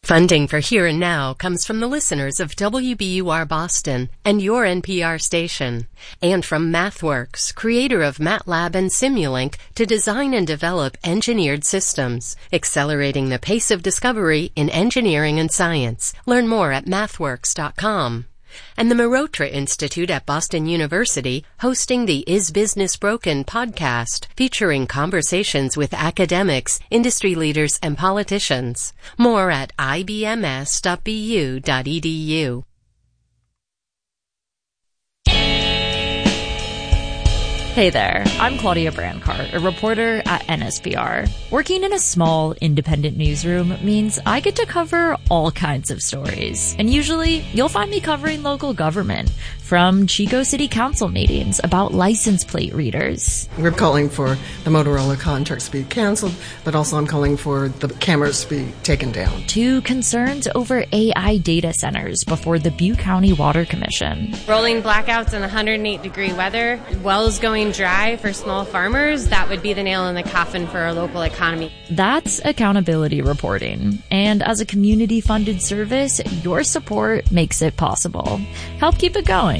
Funding for Here and Now comes from the listeners of WBUR Boston and your NPR station, and from MathWorks, creator of MATLAB and Simulink, to design and develop engineered systems, accelerating the pace of discovery in engineering and science. Learn more at mathworks.com. And the Mehrotra Institute at Boston University, hosting the Is Business Broken podcast, featuring conversations with academics, industry leaders, and politicians. More at ibms.bu.edu. Hey there, I'm Claudia Brancart, a reporter at NSPR. Working in a small, independent newsroom means I get to cover all kinds of stories. And usually, you'll find me covering local government, from Chico City Council meetings about license plate readers. We're calling for the Motorola contract to be canceled, but also I'm calling for the cameras to be taken down. To concerns over AI data centers before the Butte County Water Commission. Rolling blackouts in 108-degree weather, wells going dry for small farmers, that would be the nail in the coffin for our local economy. That's accountability reporting. And as a community-funded service, your support makes it possible. Help keep it going.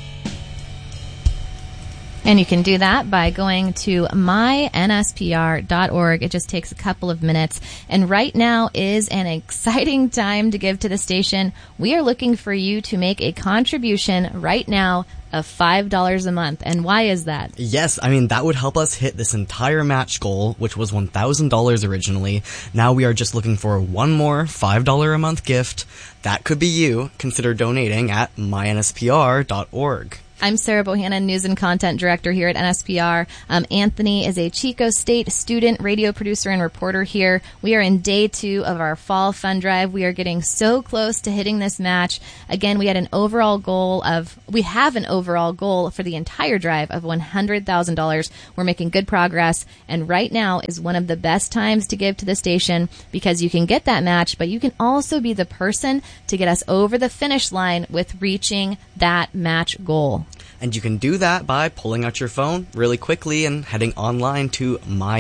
And you can do that by going to mynspr.org. It just takes a couple of minutes. And right now is an exciting time to give to the station. We are looking for you to make a contribution right now of $5 a month. And why is that? Yes, I mean, that would help us hit this entire match goal, which was $1,000 originally. Now we are just looking for one more $5 a month gift. That could be you. Consider donating at mynspr.org. I'm Sarah Bohannon, News and Content Director here at NSPR. Anthony is a Chico State student, radio producer, and reporter here. We are in day 2 of our fall fund drive. We are getting so close to hitting this match. Again, we have an overall goal for the entire drive of $100,000. We're making good progress, and right now is one of the best times to give to the station because you can get that match, but you can also be the person to get us over the finish line with reaching that match goal. And you can do that by pulling out your phone really quickly and heading online to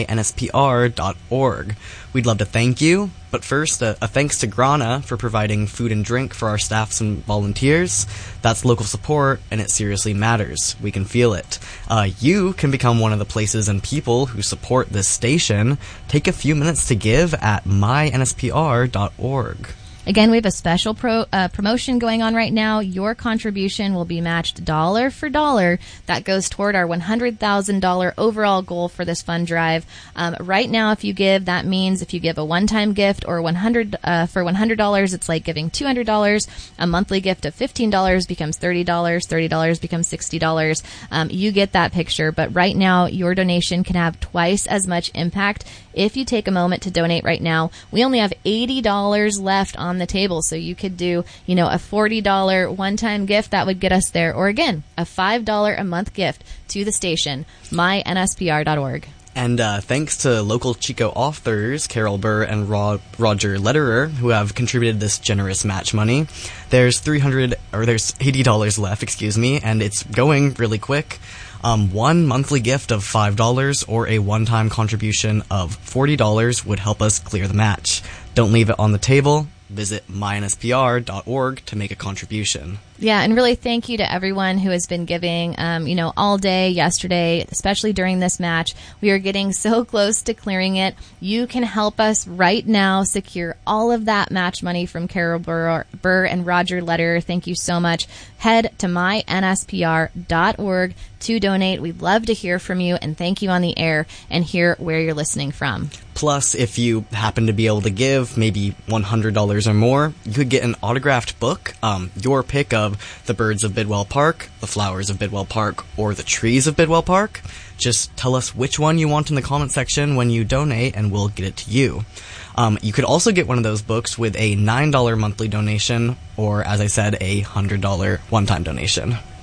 mynspr.org. We'd love to thank you, but first, a thanks to Grana for providing food and drink for our staffs and volunteers. That's local support, and it seriously matters. We can feel it. You can become one of the places and people who support this station. Take a few minutes to give at mynspr.org. Again, we have a special promotion going on right now. Your contribution will be matched dollar for dollar. That goes toward our $100,000 overall goal for this fund drive. Right now, if you give, that means if you give a one-time gift or for $100, it's like giving $200. A monthly gift of $15 becomes $30. $30 becomes $60. You get that picture. But right now, your donation can have twice as much impact if you take a moment to donate right now. We only have $80 left on the table, so you could do, a $40 one-time gift that would get us there, or again, a $5 a month gift to the station, mynspr.org. And thanks to local Chico authors Carol Burr and Roger Lederer, who have contributed this generous match money. There's $80 left, and it's going really quick. One monthly gift of $5 or a one-time contribution of $40 would help us clear the match. Don't leave it on the table. Visit mynspr.org to make a contribution. Yeah, and really thank you to everyone who has been giving, all day yesterday, especially during this match. We are getting so close to clearing it. You can help us right now secure all of that match money from Carol Burr and Roger Lederer. Thank you so much. Head to mynspr.org to donate. We'd love to hear from you and thank you on the air and hear where you're listening from. Plus, if you happen to be able to give maybe $100 or more, you could get an autographed book, your pick of the birds of Bidwell Park, the flowers of Bidwell Park, or the trees of Bidwell Park. Just tell us which one you want in the comment section when you donate, and we'll get it to you. You could also get one of those books with a $9 monthly donation, or, as I said, a $100 one-time donation.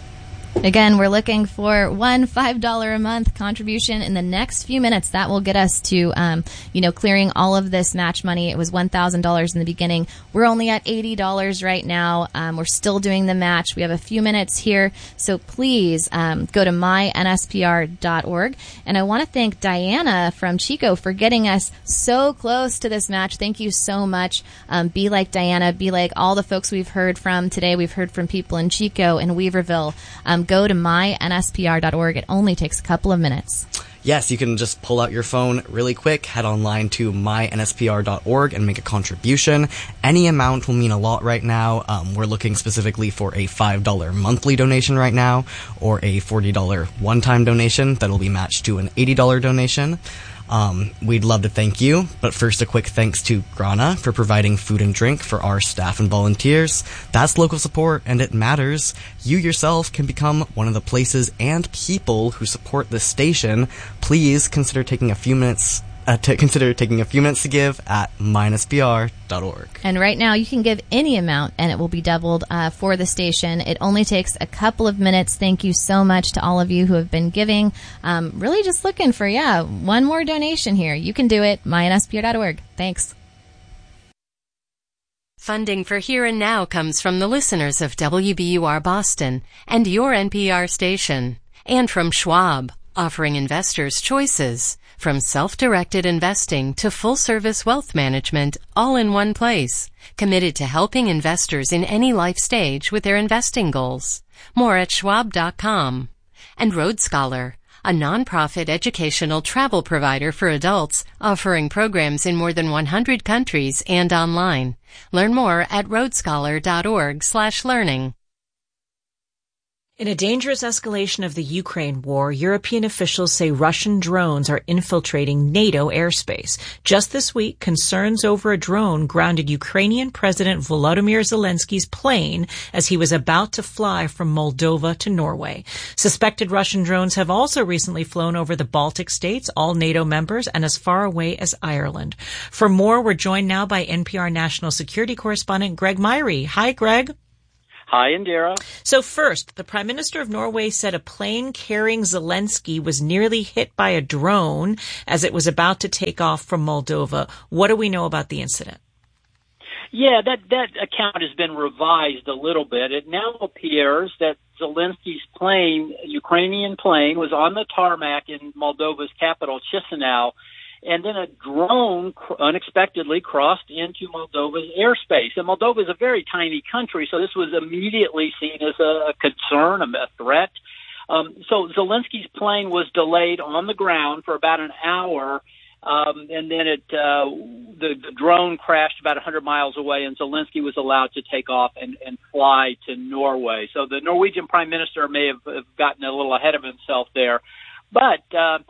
Again, we're looking for one $5 a month contribution in the next few minutes. That will get us to, clearing all of this match money. It was $1,000 in the beginning. We're only at $80 right now. We're still doing the match. We have a few minutes here. So please go to mynspr.org. And I want to thank Diana from Chico for getting us so close to this match. Thank you so much. Be like Diana. Be like all the folks we've heard from today. We've heard from people in Chico and Weaverville. Go to mynspr.org. It only takes a couple of minutes. Yes, you can just pull out your phone really quick, head online to mynspr.org and make a contribution. Any amount will mean a lot right now. We're looking specifically for a $5 monthly donation right now, or a $40 one-time donation that'll be matched to an $80 donation. We'd love to thank you, but first a quick thanks to Grana for providing food and drink for our staff and volunteers. That's local support, and it matters. You yourself can become one of the places and people who support this station. Please consider taking a few minutes to give at mynspr.org. And right now you can give any amount and it will be doubled for the station. It only takes a couple of minutes. Thank you so much to all of you who have been giving. Really just looking for, one more donation here. You can do it, mynspr.org. Thanks. Funding for Here and Now comes from the listeners of WBUR Boston and your NPR station, and from Schwab, offering investors choices. From self-directed investing to full-service wealth management, all in one place. Committed to helping investors in any life stage with their investing goals. More at schwab.com. And Road Scholar, a nonprofit educational travel provider for adults, offering programs in more than 100 countries and online. Learn more at roadscholar.org/learning. In a dangerous escalation of the Ukraine war, European officials say Russian drones are infiltrating NATO airspace. Just this week, concerns over a drone grounded Ukrainian President Volodymyr Zelensky's plane as he was about to fly from Moldova to Norway. Suspected Russian drones have also recently flown over the Baltic states, all NATO members, and as far away as Ireland. For more, we're joined now by NPR national security correspondent Greg Myrie. Hi, Greg. Hi, Indira. So first, the Prime Minister of Norway said a plane carrying Zelensky was nearly hit by a drone as it was about to take off from Moldova. What do we know about the incident? Yeah, that account has been revised a little bit. It now appears that Zelensky's plane, Ukrainian plane, was on the tarmac in Moldova's capital, Chisinau, and then a drone unexpectedly crossed into Moldova's airspace. And Moldova is a very tiny country, so this was immediately seen as a concern, a threat. So Zelensky's plane was delayed on the ground for about an hour, and then the drone crashed about 100 miles away, and Zelensky was allowed to take off and fly to Norway. So the Norwegian Prime Minister may have gotten a little ahead of himself there. But,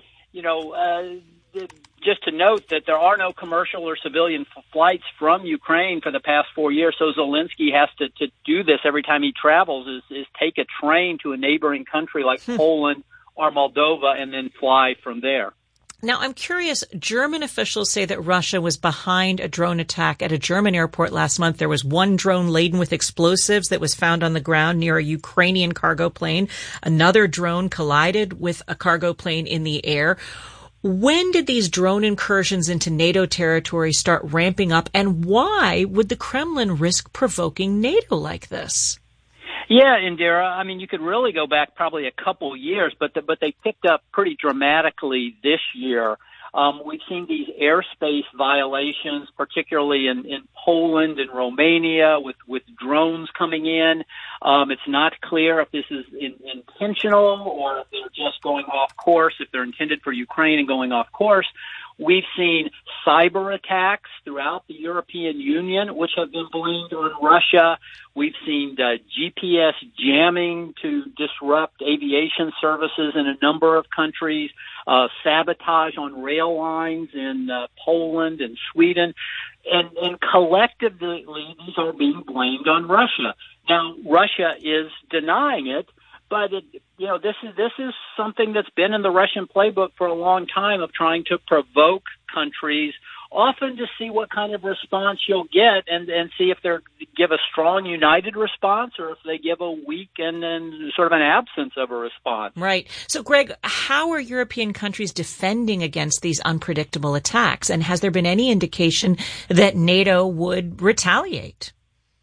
just to note that there are no commercial or civilian flights from Ukraine for the past 4 years, so Zelensky has to do this every time he travels, is take a train to a neighboring country like Poland or Moldova and then fly from there. Now, I'm curious, German officials say that Russia was behind a drone attack at a German airport last month. There was one drone laden with explosives that was found on the ground near a Ukrainian cargo plane. Another drone collided with a cargo plane in the air. When did these drone incursions into NATO territory start ramping up, and why would the Kremlin risk provoking NATO like this? Yeah, Indira, I mean, you could really go back probably a couple years, but they picked up pretty dramatically this year. We've seen these airspace violations, particularly in Poland and Romania, with drones coming in. It's not clear if this is intentional or if they're just going off course, if they're intended for Ukraine and going off course. We've seen cyber attacks throughout the European Union, which have been blamed on Russia. We've seen GPS jamming to disrupt aviation services in a number of countries, sabotage on rail lines in Poland and Sweden. And collectively, these are being blamed on Russia. Now, Russia is denying it, but this is something that's been in the Russian playbook for a long time of trying to provoke countries often to see what kind of response you'll get and see if they give a strong, united response or if they give a weak and then sort of an absence of a response. Right. So, Greg, how are European countries defending against these unpredictable attacks? And has there been any indication that NATO would retaliate?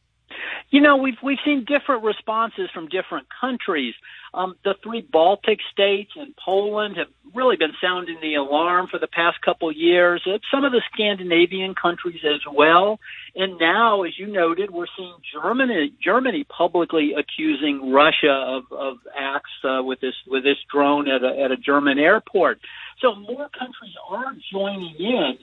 You know, we've seen different responses from different countries. The 3 Baltic states and Poland have really been sounding the alarm for the past couple years. Some of the Scandinavian countries as well. And now, as you noted, we're seeing Germany publicly accusing Russia of acts with this drone at a German airport. So more countries are joining in.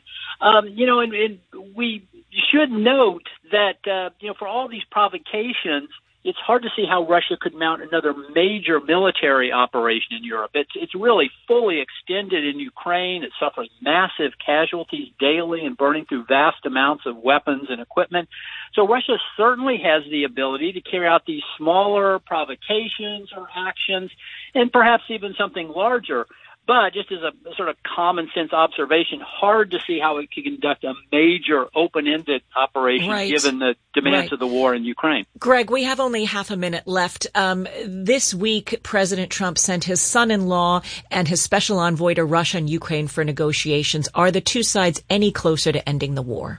And we should note that, for all these provocations, it's hard to see how Russia could mount another major military operation in Europe. It's really fully extended in Ukraine. It's suffering massive casualties daily and burning through vast amounts of weapons and equipment. So Russia certainly has the ability to carry out these smaller provocations or actions and perhaps even something larger. But just as a sort of common sense observation, hard to see how it could conduct a major open-ended operation given the demands of the war in Ukraine. Greg, we have only half a minute left. This week, President Trump sent his son-in-law and his special envoy to Russia and Ukraine for negotiations. Are the two sides any closer to ending the war?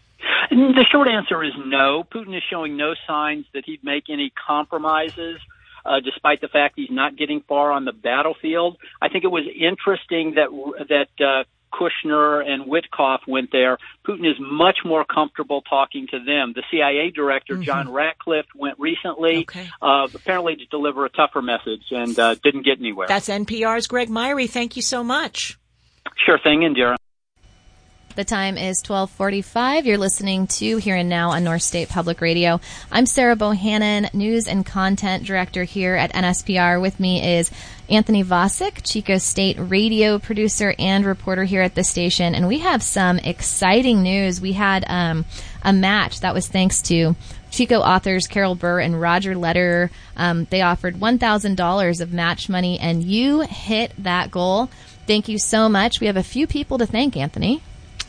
The short answer is no. Putin is showing no signs that he'd make any compromises. Despite the fact he's not getting far on the battlefield. I think it was interesting that Kushner and Witkoff went there. Putin is much more comfortable talking to them. The CIA director, John Ratcliffe, went recently, apparently to deliver a tougher message and didn't get anywhere. That's NPR's Greg Myrie. Thank you so much. Sure thing, Indira. The time is 12:45. You're listening to Here and Now on North State Public Radio. I'm Sarah Bohannon, News and Content Director here at NSPR. With me is Anthony Vosick, Chico State radio producer and reporter here at the station. And we have some exciting news. We had a match that was thanks to Chico authors Carol Burr and Roger Lederer. They offered $1,000 of match money, and you hit that goal. Thank you so much. We have a few people to thank, Anthony.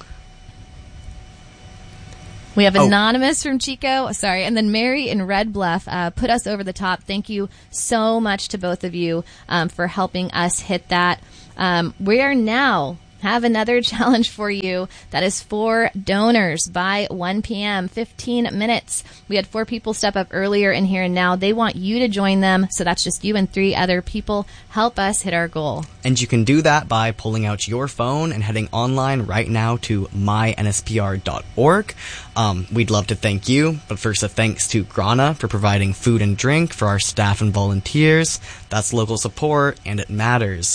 We have Anonymous from Chico, and then Mary in Red Bluff put us over the top. Thank you so much to both of you for helping us hit that. We are now have another challenge for you that is for donors by 1 p.m., 15 minutes. We had 4 people step up earlier in Here and Now. They want you to join them, so that's just you and 3 other people. Help us hit our goal. And you can do that by pulling out your phone and heading online right now to mynspr.org. We'd love to thank you, but first a thanks to Grana for providing food and drink for our staff and volunteers. That's local support, and it matters.